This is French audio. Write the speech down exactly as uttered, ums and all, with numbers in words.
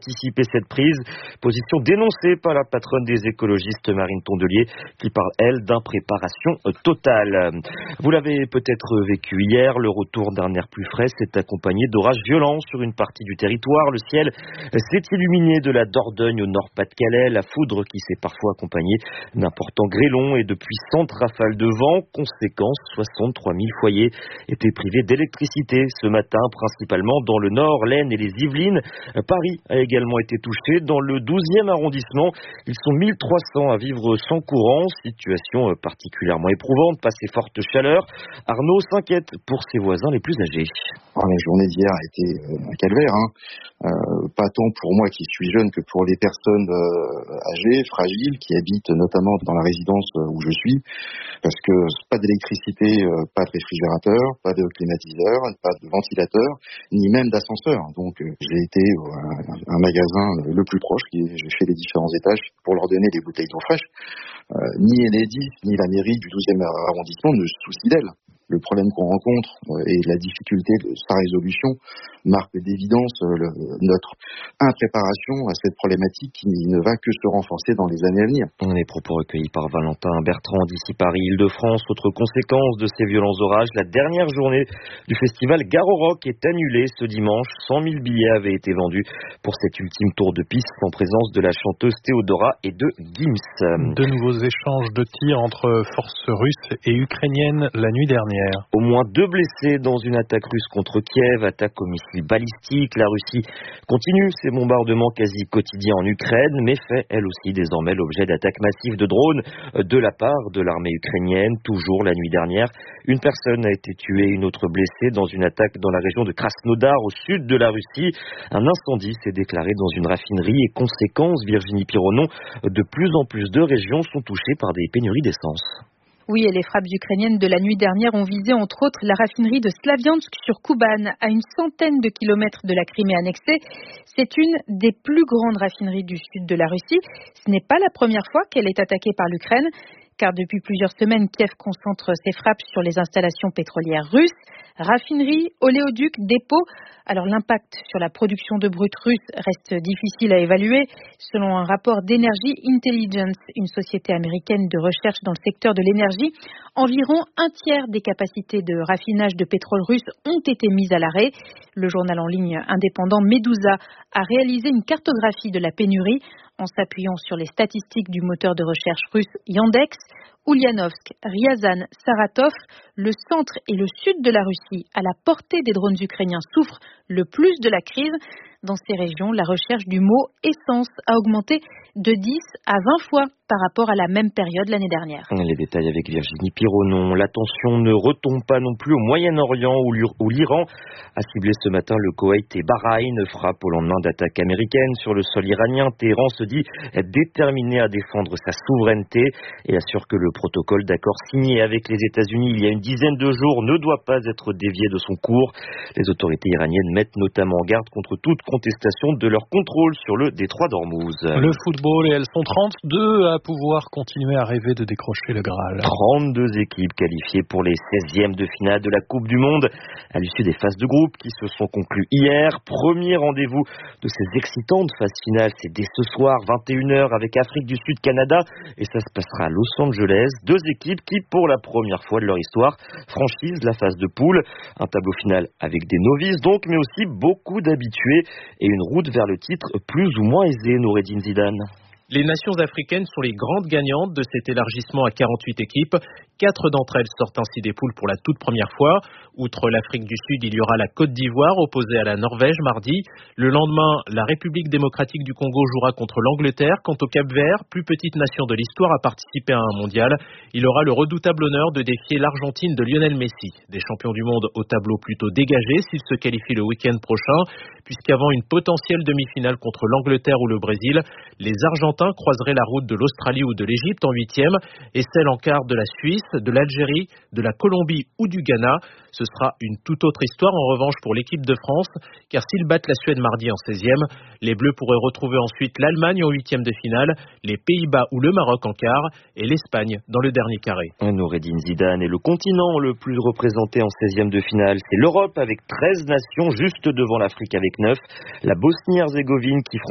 anticiper cette prise. Position dénoncée par la patronne des écologistes Marine Tondelier qui parle, elle, d'impréparation totale. Vous l'avez peut-être vécu hier, le retour d'un air plus frais s'est accompagné d'orages violents sur une partie du territoire. Le ciel s'est illuminé de la Dordogne au Nord-Pas-de-Calais, la foudre qui s'est parfois accompagnée d'importants grêlons et de puissantes rafales de vent. Conséquence, soixante-trois mille foyers étaient privés d'électricité ce matin, principalement dans le Nord, l'Aisne et les Yvelines. Paris a également été touché. Dans le douzième arrondissement, ils sont mille trois cents à vivre sans courant, situation particulièrement éprouvante, pas ces fortes chaleurs. Arnaud s'inquiète pour ses voisins les plus âgés. Alors, la journée d'hier a été un calvaire, hein. Euh, pas tant pour moi qui suis jeune que pour les personnes euh, âgées, fragiles, qui habitent notamment dans la résidence où je suis, parce que pas d'électricité, euh, pas de réfrigérateur, pas de climatiseur, pas de ventilateur, ni même d'ascenseur. Donc euh, j'ai été à un, un magasin le plus proche, j'ai fait les différents étages pour leur donner des bouteilles d'eau fraîche. Euh, ni Enedis, ni la mairie du douzième arrondissement ne se soucient d'elle. Le problème qu'on rencontre euh, et la difficulté de sa résolution marque d'évidence euh, le, notre impréparation à cette problématique qui ne va que se renforcer dans les années à venir. Les propos recueillis par Valentin Bertrand d'ici Paris-Île-de-France. Autre conséquence de ces violents orages, la dernière journée du festival Garo Rock est annulée ce dimanche. cent mille billets avaient été vendus pour cet ultime tour de piste en présence de la chanteuse Théodora et de Gims. De nouveaux échanges de tirs entre forces russes et ukrainiennes la nuit dernière. Au moins deux blessés dans une attaque russe contre Kiev, attaque au missile balistique. La Russie continue ses bombardements quasi quotidiens en Ukraine, mais fait elle aussi désormais l'objet d'attaques massives de drones de la part de l'armée ukrainienne. Toujours la nuit dernière, une personne a été tuée, une autre blessée dans une attaque dans la région de Krasnodar au sud de la Russie. Un incendie s'est déclaré dans une raffinerie et conséquence, Virginie Pironon, de plus en plus de régions sont touchées par des pénuries d'essence. Oui, et les frappes ukrainiennes de la nuit dernière ont visé entre autres la raffinerie de Slaviansk sur Kuban, à une centaine de kilomètres de la Crimée annexée. C'est une des plus grandes raffineries du sud de la Russie. Ce n'est pas la première fois qu'elle est attaquée par l'Ukraine, car depuis plusieurs semaines, Kiev concentre ses frappes sur les installations pétrolières russes. Raffineries, oléoducs, dépôts. Alors l'impact sur la production de brut russe reste difficile à évaluer. Selon un rapport d'Energy Intelligence, une société américaine de recherche dans le secteur de l'énergie, environ un tiers des capacités de raffinage de pétrole russe ont été mises à l'arrêt. Le journal en ligne indépendant Medusa a réalisé une cartographie de la pénurie en s'appuyant sur les statistiques du moteur de recherche russe Yandex. Ulyanovsk, Ryazan, Saratov, le centre et le sud de la Russie, à la portée des drones ukrainiens, souffrent le plus de la crise. Dans ces régions, la recherche du mot essence a augmenté de dix à vingt fois par rapport à la même période l'année dernière. Les détails avec Virginie Pironon. La tension ne retombe pas non plus au Moyen-Orient où l'Iran a ciblé ce matin le Koweït et Bahreïn. Frappe au lendemain d'attaques américaines sur le sol iranien. Téhéran se dit déterminé à défendre sa souveraineté et assure que le protocole d'accord signé avec les États-Unis il y a une dizaine de jours ne doit pas être dévié de son cours. Les autorités iraniennes mettent notamment en garde contre toute contestation de leur contrôle sur le détroit d'Ormuz. Le football, et elles sont trente-deux à pouvoir continuer à rêver de décrocher le Graal. trente-deux équipes qualifiées pour les seizièmes de finale de la Coupe du Monde à l'issue des phases de groupe qui se sont conclues hier. Premier rendez-vous de ces excitantes phases finales, c'est dès ce soir, vingt et une heures, avec Afrique du Sud-Canada, et ça se passera à Los Angeles. Deux équipes qui, pour la première fois de leur histoire, franchissent la phase de poule. Un tableau final avec des novices donc, mais aussi beaucoup d'habitués et une route vers le titre plus ou moins aisée, Noureddine Zidane. Les nations africaines sont les grandes gagnantes de cet élargissement à quarante-huit équipes. Quatre d'entre elles sortent ainsi des poules pour la toute première fois. Outre l'Afrique du Sud, il y aura la Côte d'Ivoire opposée à la Norvège mardi. Le lendemain, la République démocratique du Congo jouera contre l'Angleterre. Quant au Cap-Vert, plus petite nation de l'histoire à participer à un mondial, il aura le redoutable honneur de défier l'Argentine de Lionel Messi. Des champions du monde au tableau plutôt dégagé s'ils se qualifient le week-end prochain, puisqu'avant une potentielle demi-finale contre l'Angleterre ou le Brésil, les Argentins croiseraient la route de l'Australie ou de l'Égypte en huitième et celle en quart de la Suisse, de l'Algérie, de la Colombie ou du Ghana. Ce sera une toute autre histoire en revanche pour l'équipe de France, car s'ils battent la Suède mardi en seizième, les Bleus pourraient retrouver ensuite l'Allemagne en huitième de finale, les Pays-Bas ou le Maroc en quart et l'Espagne dans le dernier carré. Noureddine Zidane est le continent le plus représenté en seizième de finale. C'est l'Europe avec treize nations, juste devant l'Afrique avec neuf. La Bosnie-Herzégovine qui